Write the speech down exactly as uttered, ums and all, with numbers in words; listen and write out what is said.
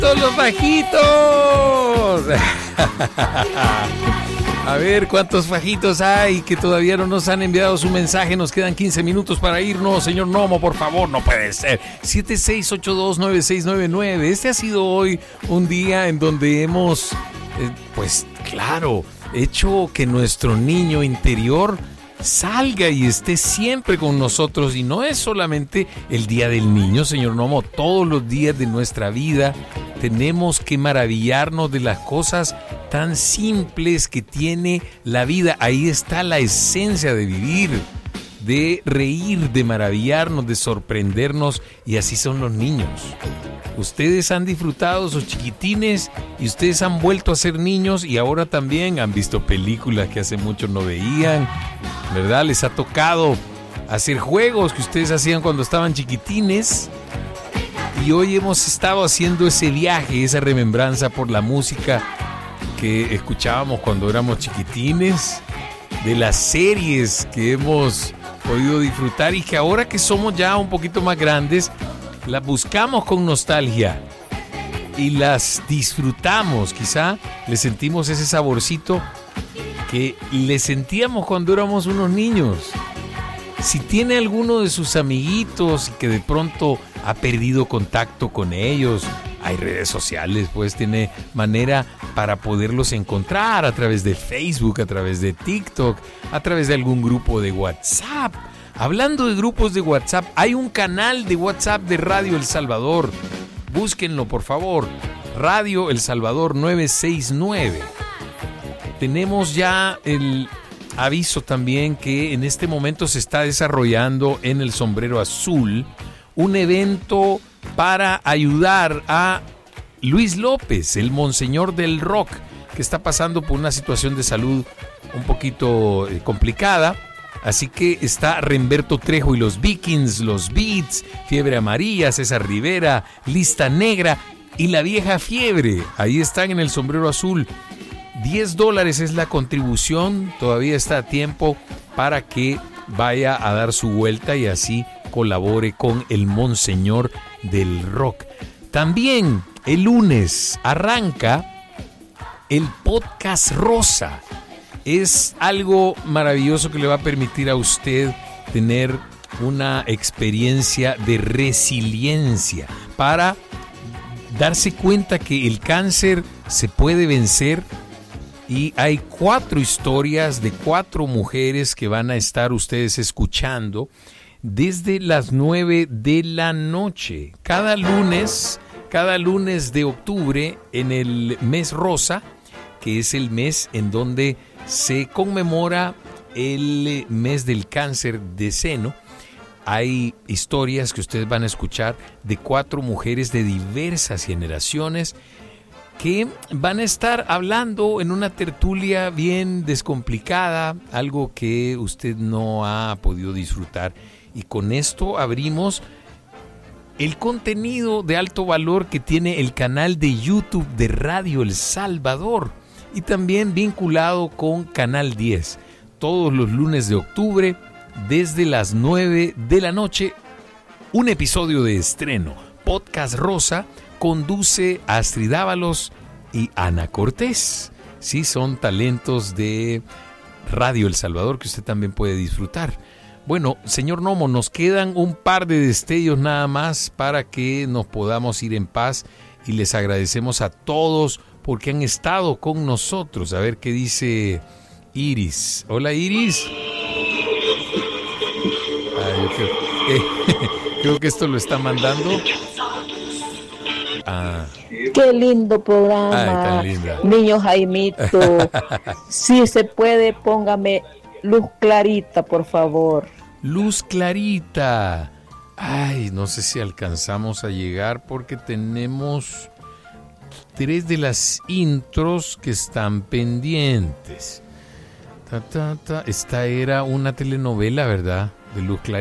fajitos, los fajitos. A ver cuántos fajitos hay que todavía no nos han enviado su mensaje. Nos quedan quince minutos para irnos. Señor Nomo, por favor, no puede ser. siete seis ocho dos nueve seis nueve nueve. Este ha sido hoy un día en donde hemos, eh, pues claro, hecho que nuestro niño interior salga y esté siempre con nosotros. Y no es solamente el día del niño, señor Nomo. Todos los días de nuestra vida tenemos que maravillarnos de las cosas tan simples que tiene la vida. Ahí está la esencia de vivir, de reír, de maravillarnos, de sorprendernos. Y así son los niños. Ustedes han disfrutado sus chiquitines y ustedes han vuelto a ser niños y ahora también han visto películas que hace mucho no veían, ¿verdad? Les ha tocado hacer juegos que ustedes hacían cuando estaban chiquitines y hoy hemos estado haciendo ese viaje, esa remembranza por la música que escuchábamos cuando éramos chiquitines, de las series que hemos podido disfrutar y que ahora que somos ya un poquito más grandes, las buscamos con nostalgia y las disfrutamos. Quizá le sentimos ese saborcito que le sentíamos cuando éramos unos niños. Si tiene alguno de sus amiguitos que de pronto ha perdido contacto con ellos, hay redes sociales, pues tiene manera para poderlos encontrar a través de Facebook, a través de TikTok, a través de algún grupo de WhatsApp. Hablando de grupos de WhatsApp, hay un canal de WhatsApp de Radio El Salvador. Búsquenlo, por favor. Radio El Salvador nueve seis nueve. Tenemos ya el aviso también que en este momento se está desarrollando en el Sombrero Azul un evento para ayudar a Luis López, el monseñor del rock, que está pasando por una situación de salud un poquito eh, complicada. Así que está Remberto Trejo y los Vikings, los Beats, Fiebre Amarilla, César Rivera, Lista Negra y La Vieja Fiebre. Ahí están en el Sombrero Azul. diez dólares es la contribución. Todavía está a tiempo para que vaya a dar su vuelta y así colabore con el Monseñor del Rock. También el lunes arranca el Podcast Rosa. Es algo maravilloso que le va a permitir a usted tener una experiencia de resiliencia para darse cuenta que el cáncer se puede vencer. Y hay cuatro historias de cuatro mujeres que van a estar ustedes escuchando desde las nueve de la noche. Cada lunes, cada lunes de octubre en el mes rosa, que es el mes en donde se conmemora el mes del cáncer de seno. Hay historias que ustedes van a escuchar de cuatro mujeres de diversas generaciones que van a estar hablando en una tertulia bien descomplicada, algo que usted no ha podido disfrutar. Y con esto abrimos el contenido de alto valor que tiene el canal de YouTube de Radio El Salvador y también vinculado con Canal diez. Todos los lunes de octubre, desde las nueve de la noche, un episodio de estreno. Podcast Rosa conduce a Astrid Ábalos y Ana Cortés. Sí, son talentos de Radio El Salvador que usted también puede disfrutar. Bueno, señor Nomo, nos quedan un par de destellos nada más para que nos podamos ir en paz y les agradecemos a todos porque han estado con nosotros. A ver qué dice Iris. Hola, Iris. Ah, yo creo, eh, creo que esto lo está mandando. Ah. Qué lindo programa. Ay, tan linda. Niño Jaimito. Si se puede, póngame Luz Clarita, por favor. Luz Clarita. Ay, no sé si alcanzamos a llegar porque tenemos tres de las intros que están pendientes. Ta, ta, ta. Esta era una telenovela, ¿verdad? De Luz Clarita.